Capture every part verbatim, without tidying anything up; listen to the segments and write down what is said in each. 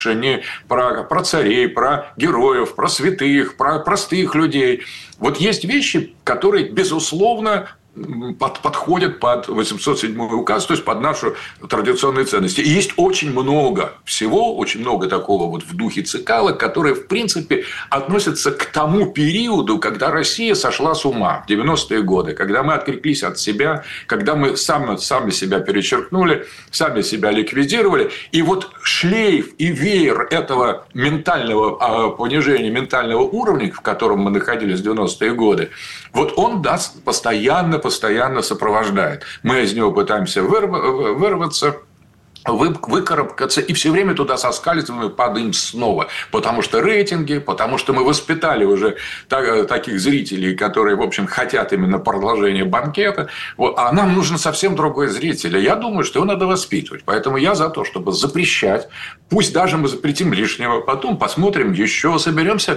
не про, про царей, про героев, про святых, про простых людей. Вот есть вещи, которые, безусловно, под, подходят под восемьсот седьмой указ, то есть под нашу традиционные ценности. И есть очень много всего, очень много такого вот в духе Цикало, которые, в принципе, относятся к тому периоду, когда Россия сошла с ума в девяностые годы, когда мы отреклись от себя, когда мы сами, сами себя перечеркнули, сами себя ликвидировали. И вот шлейф и веер этого ментального понижения, ментального уровня, в котором мы находились в девяностые годы, вот он нас постоянно постоянно сопровождает. Мы из него пытаемся вырваться, выкарабкаться, и все время туда соскальзываем и падаем снова. Потому что рейтинги, потому что мы воспитали уже таких зрителей, которые, в общем, хотят именно продолжения банкета. А нам нужен совсем другой зритель. Я думаю, что его надо воспитывать. Поэтому я за то, чтобы запрещать. Пусть даже мы запретим лишнего. Потом посмотрим еще, соберемся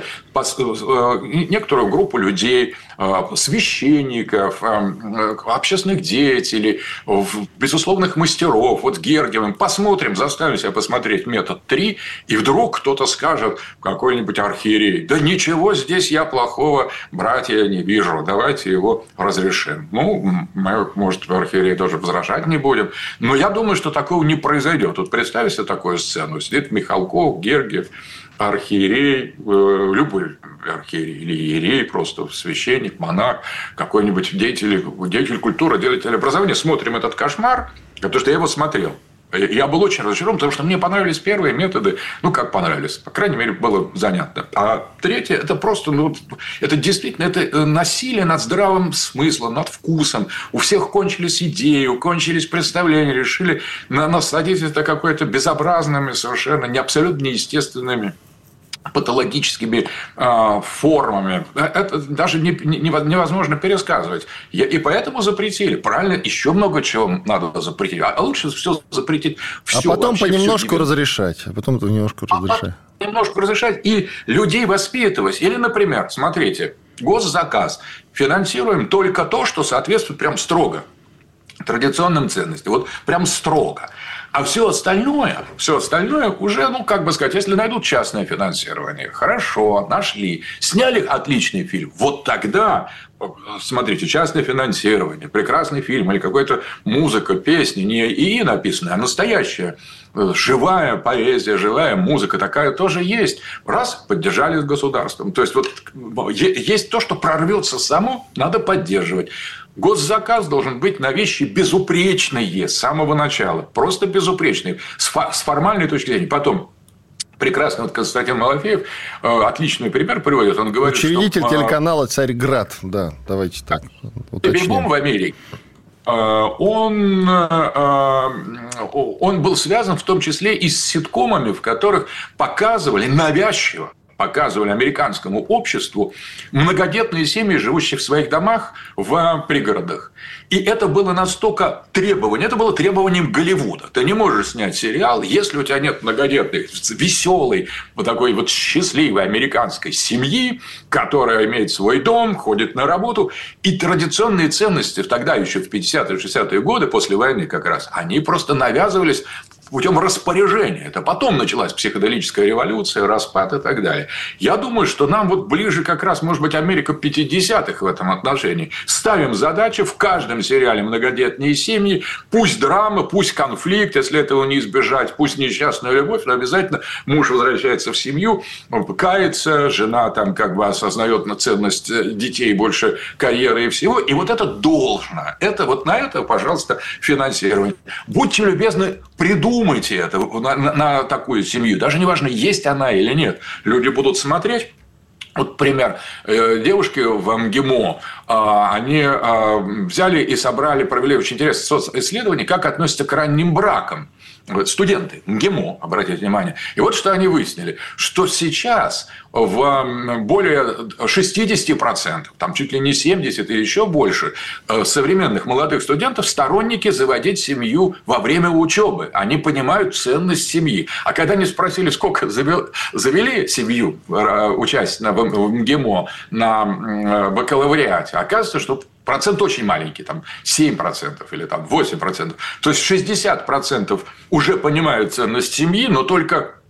некоторую группу людей, священников, общественных деятелей, безусловных мастеров. Вот Гергиевым. Посмотрим, заставим себя посмотреть метод три, и вдруг кто-то скажет, какой-нибудь архиерей: да ничего здесь я плохого, братья, не вижу, давайте его разрешим. Ну, мы, может, архиерей тоже возражать не будем, но я думаю, что такого не произойдет. Вот представь себе такую сцену: сидит Михалков, Гергиев, архиерей, любой архиерей или иерей, просто священник, монах, какой-нибудь деятель, деятель культуры, деятель образования. Смотрим этот кошмар, потому что я его смотрел. Я был очень разочарован, потому что мне понравились первые методы. Ну, как понравились? По крайней мере, было занятно. А третье – это просто, ну, это действительно это насилие над здравым смыслом, над вкусом. У всех кончились идеи, кончились представления, решили насадить это какое-то безобразными, совершенно не абсолютно неестественными патологическими э, формами. Это даже не, не, невозможно пересказывать. И поэтому запретили. Правильно, еще много чего надо запретить. А лучше все запретить. Все, а потом вообще, понемножку все разрешать. А потом понемножку а разрешать. Немножко разрешать и людей воспитывать. Или, например, смотрите, госзаказ. Финансируем только то, что соответствует прям строго традиционным ценностям. Вот прям строго. А все остальное, все остальное уже, ну, как бы сказать, если найдут частное финансирование, хорошо, нашли, сняли отличный фильм, вот тогда, смотрите, частное финансирование, прекрасный фильм или какая-то музыка, песни, не ИИ написанная, а настоящая, живая поэзия, живая музыка, такая тоже есть. Раз, поддержали с государством. То есть, вот есть то, что прорвется само, надо поддерживать. Госзаказ должен быть на вещи безупречные с самого начала. Просто безупречные. С формальной точки зрения. Потом, прекрасно, вот Константин Малафеев отличный пример приводит. Он говорит, учредитель что... телеканала «Царьград». Да, давайте так уточним. Бегом в Америке. Он, он был связан в том числе и с ситкомами, в которых показывали навязчиво, показывали американскому обществу многодетные семьи, живущие в своих домах в пригородах. И это было настолько требование, это было требованием Голливуда. Ты не можешь снять сериал, если у тебя нет многодетной, веселой, вот такой вот счастливой американской семьи, которая имеет свой дом, ходит на работу. И традиционные ценности тогда, еще в пятидесятые-шестидесятые годы, после войны как раз, они просто навязывались путем распоряжения. Это потом началась психоделическая революция, распад и так далее. Я думаю, что нам вот ближе как раз, может быть, Америка пятидесятых в этом отношении. Ставим задачу в каждом сериале многодетные семьи, пусть драма, пусть конфликт, если этого не избежать, пусть несчастная любовь, но обязательно муж возвращается в семью, кается, жена там как бы осознает ценность детей больше карьеры и всего. И вот это должно. Это вот на это, пожалуйста, финансирование. Будьте любезны, придумайте это на, на, на такую семью. Даже не важно, есть она или нет. Люди будут смотреть. Вот пример. Девушки в МГИМО, они взяли и собрали, провели очень интересное социсследование, как относятся к ранним бракам. Студенты МГИМО, обратите внимание. И вот что они выяснили, что сейчас в более шестидесяти процентов, там чуть ли не семьдесят процентов или еще больше современных молодых студентов сторонники заводить семью во время учебы. Они понимают ценность семьи. А когда они спросили, сколько завели семью, участие в МГИМО на бакалавриате, оказывается, что процент очень маленький, там семь процентов или там восемь процентов. То есть шестьдесят процентов уже понимают ценность семьи, но только